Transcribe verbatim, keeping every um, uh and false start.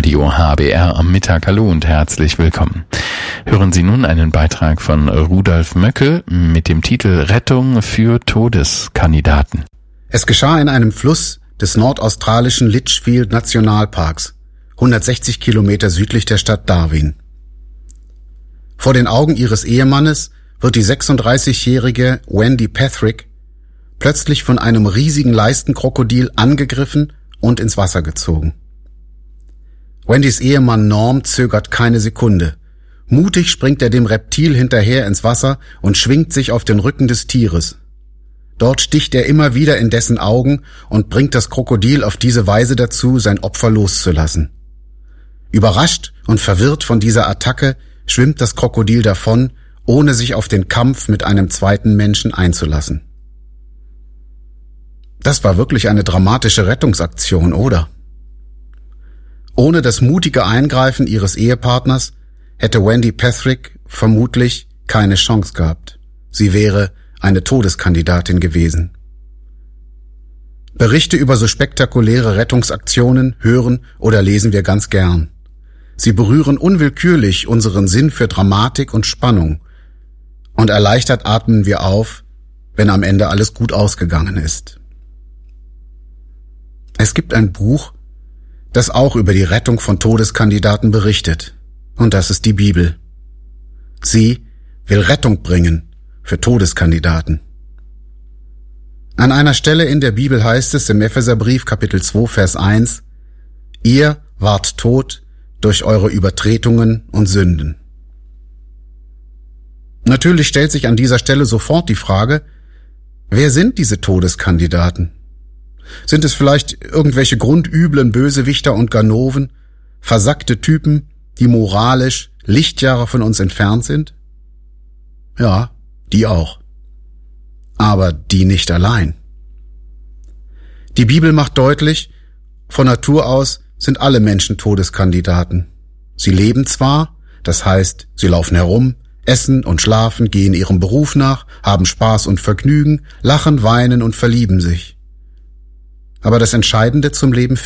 Radio H B R am Mittag. Hallo und herzlich willkommen. Hören Sie nun einen Beitrag von Rudolf Möckel mit dem Titel Rettung für Todeskandidaten. Es geschah in einem Fluss des nordaustralischen Litchfield Nationalparks, hundertsechzig Kilometer südlich der Stadt Darwin. Vor den Augen ihres Ehemannes wird die sechsunddreißigjährige Wendy Patrick plötzlich von einem riesigen Leistenkrokodil angegriffen und ins Wasser gezogen. Wendys Ehemann Norm zögert keine Sekunde. Mutig springt er dem Reptil hinterher ins Wasser und schwingt sich auf den Rücken des Tieres. Dort sticht er immer wieder in dessen Augen und bringt das Krokodil auf diese Weise dazu, sein Opfer loszulassen. Überrascht und verwirrt von dieser Attacke schwimmt das Krokodil davon, ohne sich auf den Kampf mit einem zweiten Menschen einzulassen. Das war wirklich eine dramatische Rettungsaktion, oder? Ohne das mutige Eingreifen ihres Ehepartners hätte Wendy Patrick vermutlich keine Chance gehabt. Sie wäre eine Todeskandidatin gewesen. Berichte über so spektakuläre Rettungsaktionen hören oder lesen wir ganz gern. Sie berühren unwillkürlich unseren Sinn für Dramatik und Spannung, und erleichtert atmen wir auf, wenn am Ende alles gut ausgegangen ist. Es gibt ein Buch, das auch über die Rettung von Todeskandidaten berichtet, und das ist die Bibel. Sie will Rettung bringen für Todeskandidaten. An einer Stelle in der Bibel heißt es im Epheserbrief Kapitel zwei Vers eins: Ihr wart tot durch eure Übertretungen und Sünden. Natürlich stellt sich an dieser Stelle sofort die Frage, wer sind diese Todeskandidaten? Sind es vielleicht irgendwelche grundüblen Bösewichter und Ganoven, versackte Typen, die moralisch Lichtjahre von uns entfernt sind? Ja, die auch. Aber die nicht allein. Die Bibel macht deutlich, von Natur aus sind alle Menschen Todeskandidaten. Sie leben zwar, das heißt, sie laufen herum, essen und schlafen, gehen ihrem Beruf nach, haben Spaß und Vergnügen, lachen, weinen und verlieben sich. Aber das Entscheidende zum Leben